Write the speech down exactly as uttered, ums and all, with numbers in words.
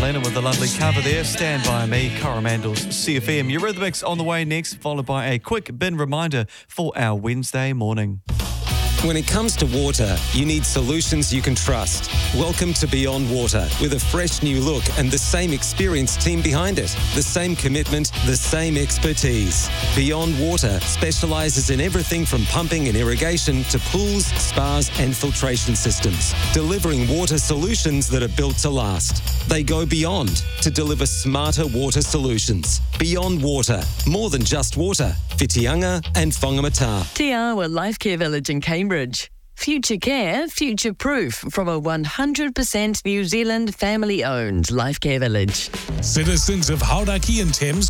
Lennon with a lovely cover there. Stand By Me, Coromandel's C F M. Eurythmics on the way next, followed by a quick bin reminder for our Wednesday morning. When it comes to water, you need solutions you can trust. Welcome to Beyond Water, with a fresh new look and the same experienced team behind it. The same commitment, the same expertise. Beyond Water specialises in everything from pumping and irrigation to pools, spas and filtration systems, delivering water solutions that are built to last. They go beyond to deliver smarter water solutions. Beyond Water, more than just water. Whitianga and Whangamata. Te Awa Life Care Village in Cambridge. Future care, future proof from a one hundred percent New Zealand family owned life care village. Citizens of Hauraki and Thames